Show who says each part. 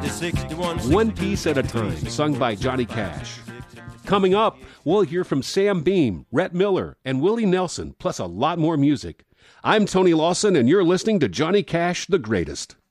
Speaker 1: 61.
Speaker 2: One Piece at a Time, sung by Johnny Cash. Coming up, we'll hear from Sam Beam, Rhett Miller, and Willie Nelson, plus a lot more music. I'm Tony Lawson, and you're listening to Johnny Cash, the Greatest.